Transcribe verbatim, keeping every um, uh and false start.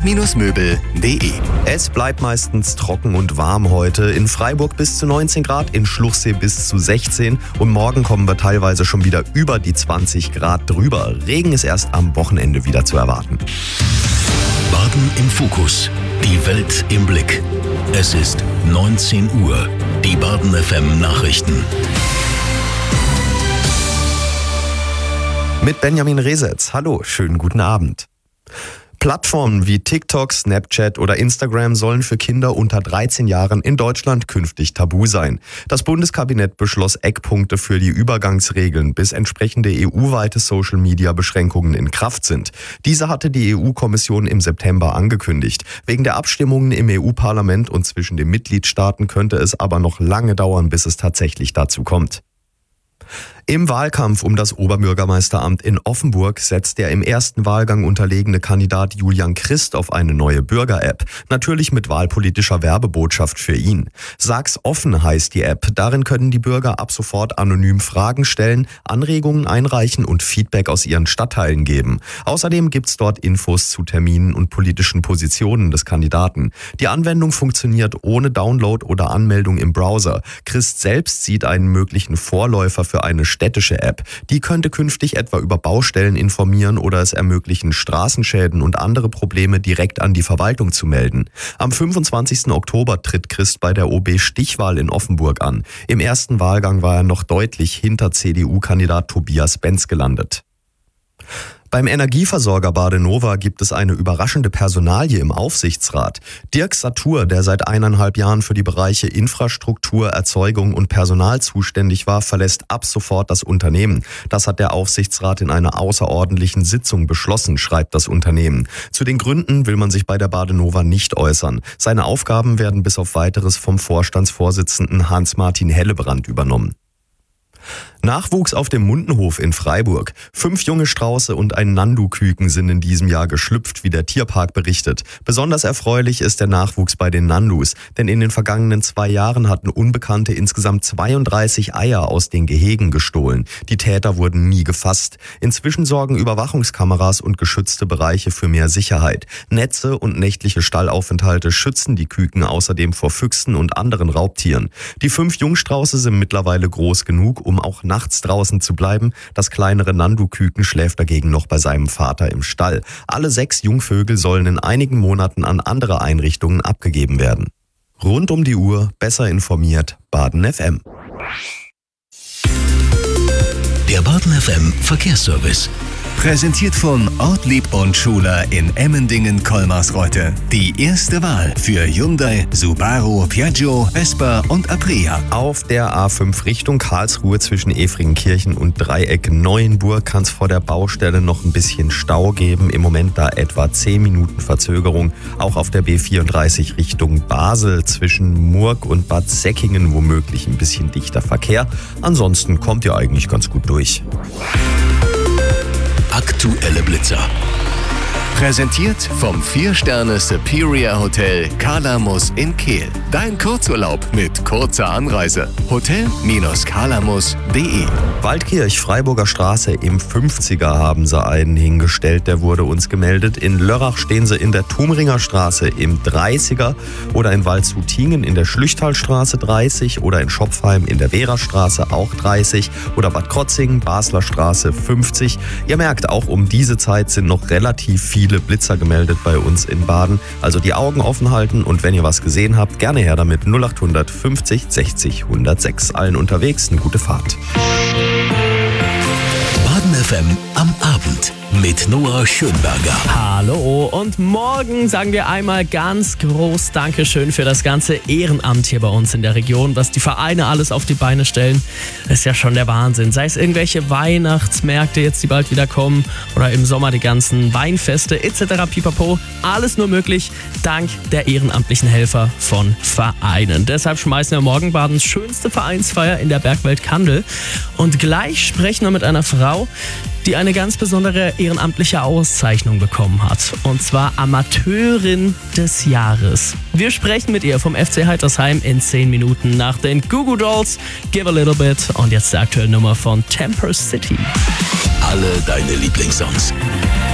Möbel punkt de. Es bleibt meistens trocken und warm heute. In Freiburg bis zu neunzehn Grad, in Schluchsee bis zu sechzehn. Und morgen kommen wir teilweise schon wieder über die zwanzig Grad drüber. Regen ist erst am Wochenende wieder zu erwarten. Baden im Fokus. Die Welt im Blick. Es ist neunzehn Uhr. Die Baden F M Nachrichten. Mit Benjamin Resetz. Hallo, schönen guten Abend. Plattformen wie TikTok, Snapchat oder Instagram sollen für Kinder unter dreizehn Jahren in Deutschland künftig tabu sein. Das Bundeskabinett beschloss Eckpunkte für die Übergangsregeln, bis entsprechende E U-weite Social-Media-Beschränkungen in Kraft sind. Diese hatte die E U-Kommission im September angekündigt. Wegen der Abstimmungen im E U-Parlament und zwischen den Mitgliedstaaten könnte es aber noch lange dauern, bis es tatsächlich dazu kommt. Im Wahlkampf um das Oberbürgermeisteramt in Offenburg setzt der im ersten Wahlgang unterlegene Kandidat Julian Christ auf eine neue Bürger-App. Natürlich mit wahlpolitischer Werbebotschaft für ihn. Sag's offen heißt die App. Darin können die Bürger ab sofort anonym Fragen stellen, Anregungen einreichen und Feedback aus ihren Stadtteilen geben. Außerdem gibt's dort Infos zu Terminen und politischen Positionen des Kandidaten. Die Anwendung funktioniert ohne Download oder Anmeldung im Browser. Christ selbst sieht einen möglichen Vorläufer für eine städtische App. Die könnte künftig etwa über Baustellen informieren oder es ermöglichen, Straßenschäden und andere Probleme direkt an die Verwaltung zu melden. Am fünfundzwanzigsten Oktober tritt Christ bei der O B-Stichwahl in Offenburg an. Im ersten Wahlgang war er noch deutlich hinter C D U-Kandidat Tobias Benz gelandet. Beim Energieversorger Badenova gibt es eine überraschende Personalie im Aufsichtsrat. Dirk Satur, der seit eineinhalb Jahren für die Bereiche Infrastruktur, Erzeugung und Personal zuständig war, verlässt ab sofort das Unternehmen. Das hat der Aufsichtsrat in einer außerordentlichen Sitzung beschlossen, schreibt das Unternehmen. Zu den Gründen will man sich bei der Badenova nicht äußern. Seine Aufgaben werden bis auf Weiteres vom Vorstandsvorsitzenden Hans-Martin Hellebrand übernommen. Nachwuchs auf dem Mundenhof in Freiburg. Fünf junge Strauße und ein Nandu-Küken sind in diesem Jahr geschlüpft, wie der Tierpark berichtet. Besonders erfreulich ist der Nachwuchs bei den Nandus, denn in den vergangenen zwei Jahren hatten Unbekannte insgesamt zweiunddreißig Eier aus den Gehegen gestohlen. Die Täter wurden nie gefasst. Inzwischen sorgen Überwachungskameras und geschützte Bereiche für mehr Sicherheit. Netze und nächtliche Stallaufenthalte schützen die Küken außerdem vor Füchsen und anderen Raubtieren. Die fünf Jungstrauße sind mittlerweile groß genug, um auch nachts draußen zu bleiben. Das kleinere Nandu-Küken schläft dagegen noch bei seinem Vater im Stall. Alle sechs Jungvögel sollen in einigen Monaten an andere Einrichtungen abgegeben werden. Rund um die Uhr, besser informiert, Baden F M. Der Baden F M Verkehrsservice. Präsentiert von Ortlieb und Schuler in Emmendingen-Kolmarsreuth. Die erste Wahl für Hyundai, Subaru, Piaggio, Vespa und Aprilia. Auf der A fünf Richtung Karlsruhe zwischen Efringenkirchen und Dreieck Neuenburg kann es vor der Baustelle noch ein bisschen Stau geben. Im Moment da etwa zehn Minuten Verzögerung. Auch auf der B vierunddreißig Richtung Basel zwischen Murg und Bad Säckingen womöglich ein bisschen dichter Verkehr. Ansonsten kommt ihr eigentlich ganz gut durch. Aktuelle Blitzer. Präsentiert vom vier Sterne Superior Hotel Kalamus in Kehl. Dein Kurzurlaub mit kurzer Anreise. Hotel Kalamus punkt de. Waldkirch, Freiburger Straße, im fünfziger haben sie einen hingestellt, der wurde uns gemeldet. In Lörrach stehen sie in der Thumringer Straße im dreißiger oder in Waldshut-Tingen in der Schlüchtalstraße dreißig oder in Schopfheim in der Wehrerstraße auch dreißig oder Bad Krotzingen, Basler Straße fünfzig. Ihr merkt, auch um diese Zeit sind noch relativ viele Blitzer gemeldet bei uns in Baden. Also die Augen offen halten und wenn ihr was gesehen habt, gerne her damit. null acht fünfzig sechzig hundertsechs. Allen unterwegs eine gute Fahrt. Baden F M am Abend mit Noah Schönberger. Hallo und morgen sagen wir einmal ganz groß Dankeschön für das ganze Ehrenamt hier bei uns in der Region, was die Vereine alles auf die Beine stellen. Das ist ja schon der Wahnsinn. Sei es irgendwelche Weihnachtsmärkte jetzt, die bald wieder kommen oder im Sommer die ganzen Weinfeste et cetera pipapo. Alles nur möglich dank der ehrenamtlichen Helfer von Vereinen. Deshalb schmeißen wir morgen Badens schönste Vereinsfeier in der Bergwelt Kandel. Und gleich sprechen wir mit einer Frau, die eine ganz besondere ehrenamtliche Auszeichnung bekommen hat. Und zwar Amateurin des Jahres. Wir sprechen mit ihr vom F C Heitersheim in zehn Minuten nach den Goo Goo Dolls, Give a Little Bit und jetzt die aktuelle Nummer von Temper City. Alle deine Lieblingssongs.